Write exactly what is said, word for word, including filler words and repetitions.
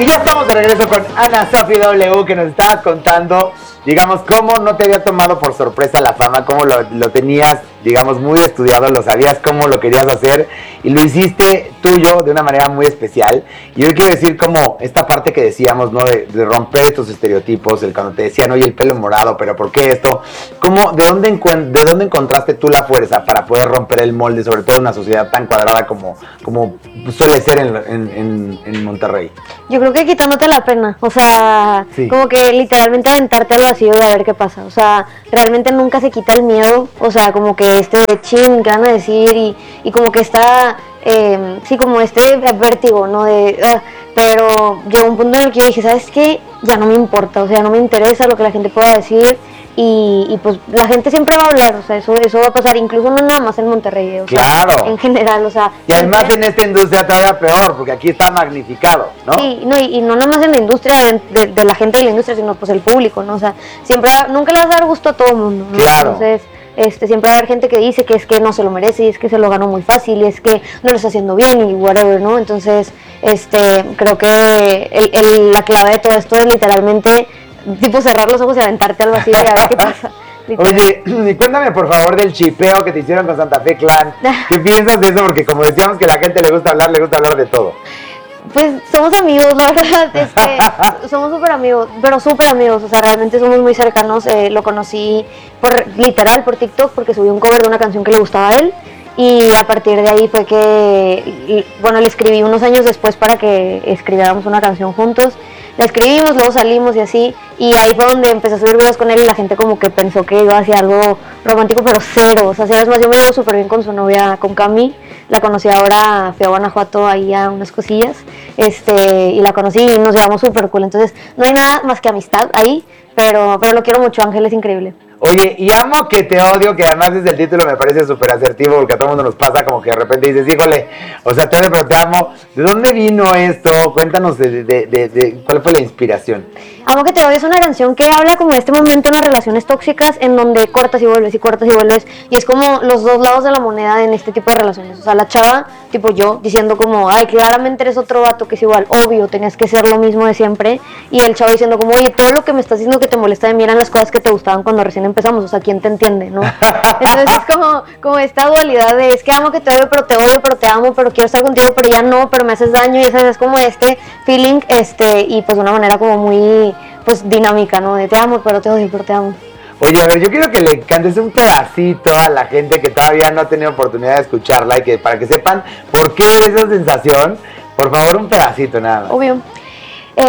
Y ya estamos de regreso con Ana Sofi W, que nos estabas contando, digamos, cómo no te había tomado por sorpresa la fama, cómo lo, lo tenías, digamos, muy estudiado, lo sabías cómo lo querías hacer y lo hiciste tuyo de una manera muy especial. Y yo quiero decir como esta parte que decíamos, ¿no? De, de romper estos estereotipos, el cuando te decían, oye, el pelo morado, pero ¿por qué esto? ¿Cómo, de, dónde encuent- ¿De dónde encontraste tú la fuerza para poder romper el molde, sobre todo en una sociedad tan cuadrada como, como suele ser en, en, en, en Monterrey? Yo creo que quitándote la pena, o sea, sí. Como que literalmente aventarte al vacío y a ver qué pasa, o sea, realmente nunca se quita el miedo, o sea, como que este chin, que van a decir, y, y como que está, eh, sí, como este vértigo, ¿no? De, uh, pero llegó un punto en el que yo dije, ¿sabes qué? Ya no me importa, o sea, no me interesa lo que la gente pueda decir. Y, y pues la gente siempre va a hablar, o sea, eso, eso va a pasar, incluso no nada más en Monterrey, o claro. sea, en general, o sea. Y además en esta industria todavía peor, porque aquí está magnificado, ¿no? Sí, no, y, y no nada más en la industria, de, de, de la gente de la industria, sino pues el público, ¿no? O sea, siempre, nunca le vas a dar gusto a todo el mundo, ¿no? Claro. Entonces, este, siempre va a haber gente que dice que es que no se lo merece, y es que se lo ganó muy fácil, y es que no lo está haciendo bien, y whatever, ¿no? Entonces, este, creo que el, el, la clave de todo esto es literalmente tipo cerrar los ojos y aventarte al vacío y a ver qué pasa. Oye, y cuéntame por favor del chipeo que te hicieron con Santa Fe Clan. ¿Qué piensas de eso? Porque como decíamos que a la gente le gusta hablar, le gusta hablar de todo. Pues somos amigos, la verdad, es que somos súper amigos, pero súper amigos, o sea, realmente somos muy cercanos. Eh, lo conocí por literal por TikTok porque subí un cover de una canción que le gustaba a él. Y a partir de ahí fue que, bueno, le escribí unos años después para que escribiéramos una canción juntos. La escribimos, luego salimos y así, y ahí fue donde empecé a subir videos con él y la gente como que pensó que iba hacia algo romántico, pero cero, o sea, es más, yo me llevo súper bien con su novia, con Cami, la conocí ahora, fui a Guanajuato ahí a unas cosillas, este, y la conocí y nos llevamos súper cool, entonces no hay nada más que amistad ahí, pero, pero lo quiero mucho, Ángel es increíble. Oye, y amo que te odio, que además desde el título me parece súper asertivo, porque a todo el mundo nos pasa como que de repente dices, híjole, o sea, te odio pero te amo. ¿De dónde vino esto? Cuéntanos de, de, de, de cuál fue la inspiración. Amo que te odio es una canción que habla como de este momento en las relaciones tóxicas en donde cortas y vuelves y cortas y vuelves, y es como los dos lados de la moneda en este tipo de relaciones. O sea, la chava, tipo yo, diciendo como, ay, claramente eres otro vato que es igual, obvio, tenías que ser lo mismo de siempre, y el chavo diciendo como, oye, todo lo que me estás diciendo que te molesta de mí eran las cosas que te gustaban cuando recién empezamos, o sea, ¿quién te entiende, no? Entonces es como, como esta dualidad de, es que amo que te odio, pero te odio, pero te amo, pero quiero estar contigo, pero ya no, pero me haces daño, y esa es como este feeling, este, y pues de una manera como muy, pues dinámica, ¿no? De te amo, pero te odio, pero te amo. Oye, a ver, yo quiero que le cantes un pedacito a la gente que todavía no ha tenido oportunidad de escucharla y que para que sepan por qué esa sensación, por favor, un pedacito nada más. Obvio.